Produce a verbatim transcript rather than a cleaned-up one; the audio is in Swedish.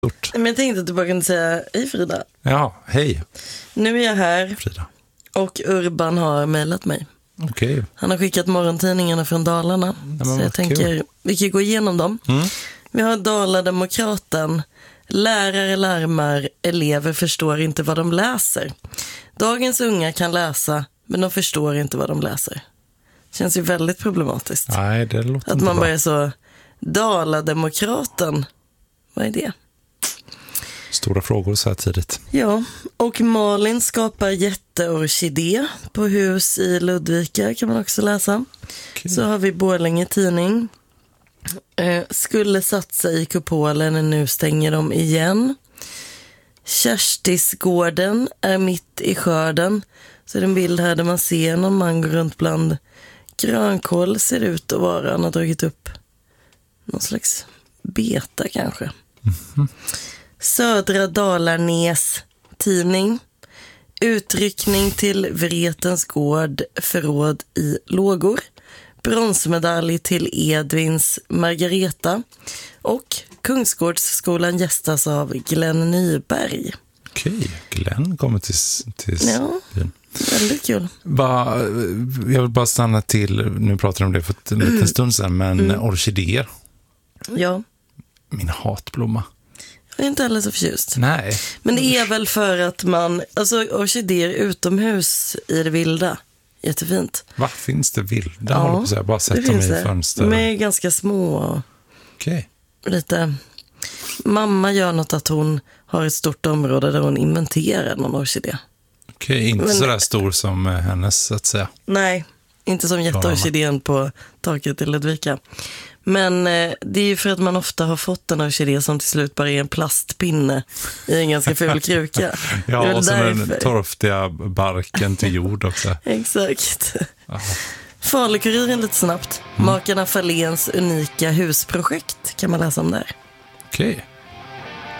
Stort. Men jag tänkte att du bara kunde säga hej Frida. Ja, hej. Nu är jag här Frida. och Urban har mejlat mig. Okej. Okay. Han har skickat morgontidningarna från Dalarna. Ja, så jag tänker, kul. Vi kan gå igenom dem. Mm. Vi har Dala-Demokraten. Lärare larmar, elever förstår inte vad de läser. Dagens unga kan läsa, men de förstår inte vad de läser. Känns ju väldigt problematiskt. Nej, det låter att man bra. bara är så, Dala-Demokraten, vad är det? Stora frågor så här tidigt. Ja, och Malin skapar jätteorkidé på hus i Ludvika, kan man också läsa. Okay. Så har vi Borlänge tidning. Eh, skulle satsa i kupolen, nu stänger de igen. Kerstisgården är mitt i skörden. Så är det en bild här där man ser någon man går runt bland grönkål, ser det ut att vara. Han har dragit upp någon slags beta kanske. Mm-hmm. Södra Dalarnäs tidning. Utryckning till Vretens gård, förråd i lågor. Bronsmedalj till Edvins Margareta. Och Kungsgårdsskolan gästas av Glenn Nyberg. Okej, Glenn kommer till, till ja, väldigt kul. Ba, jag vill bara stanna till, nu pratar jag om det för en liten stund sedan, men mm. orkidéer. Ja. Min hatblomma. Jag är inte heller så förtjust. Nej. Men det är väl för att man, alltså orkidéer utomhus i det vilda. Jättefint. Va, finns det vilda? Ja, jag bara sett dem i det. Fönster. De är ganska små. Okej. Okay. Lite. Mamma gör något att hon har ett stort område där hon inventerar någon orkidé. Okej, okay, inte Men, så där stor som hennes så att säga. Nej, inte som jätteorkidén på taket i Ludvika. Men eh, det är ju för att man ofta har fått en orkidé som till slut bara är en plastpinne i en ganska ful kruka. Ja, och så den torftiga barken till jord också. Exakt. Falu-Kuriren lite snabbt. Mm. Makarna Falléns unika husprojekt kan man läsa om där. Okej. Okay.